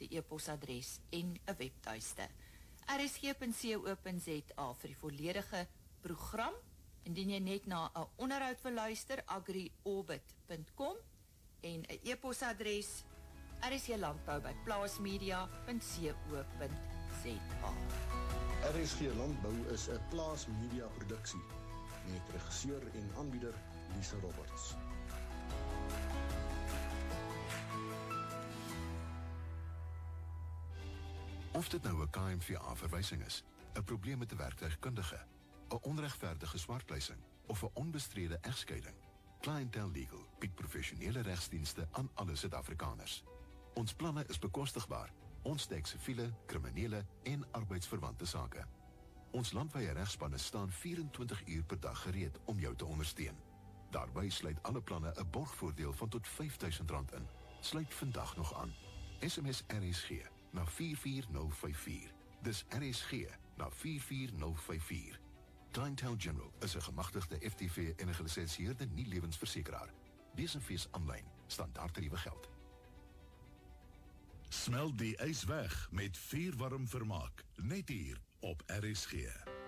e-posadres en 'n webtuiste. rsg.co.za vir die volledige program. Indien jy net na 'n onderhoud wil luister, agriorbit.com en 'n e-posadres rsglandbou@plaasmedia.co.za. RSG Landbou is 'n Plaas Media produksie met regisseur en aanbieder Lisa Roberts. Of dit nou 'n KMVA-verwysing is, 'n probleem met 'n werktuigkundige, 'n onregverdige swartpleising of 'n onbestrede egskeiding, Clientele Legal bied professionele regsdienste aan alle Suid-Afrikaners. Ons planne is bekostigbaar. Ons dek siviele, kriminele en arbeidsverwante sake. Ons landwyse regspanne staan 24 uur per dag gereed om jou te ondersteun. Daarbij sluit alle planne 'n borgvoordeel van tot R5.000 in. Sluit vandag nog aan. SMS RSG na 44054. Dis RSG na 44054. Clientele General is 'n gemagtigde FTV en 'n gelisensieerde nie-lewensversekeraar. Lees en fees aanlyn, standaard tariewe geld. Smelt die ys weg met vuurwarm vermaak, net hier op RSG.